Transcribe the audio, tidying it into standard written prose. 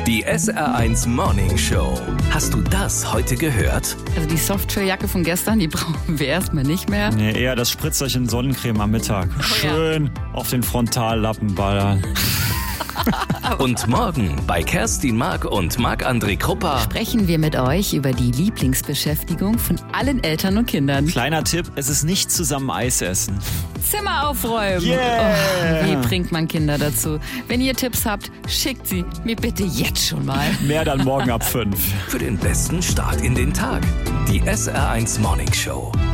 Die SR1 Morning Show. Hast du das heute gehört? Also die Softwarejacke von gestern, die brauchen wir erstmal nicht mehr. Nee, eher das Spritzerchen Sonnencreme am Mittag. Schön auf den Frontallappen ballern. Und morgen bei Kerstin Mark und Marc-André Kruppa Sprechen wir mit euch über die Lieblingsbeschäftigung von allen Eltern und Kindern. Kleiner Tipp, es ist nicht zusammen Eis essen. Zimmer aufräumen. Yeah. Oh, wie bringt man Kinder dazu? Wenn ihr Tipps habt, schickt sie mir bitte jetzt schon mal. Mehr dann morgen ab 5. für den besten Start in den Tag. Die SR1 Morning Show.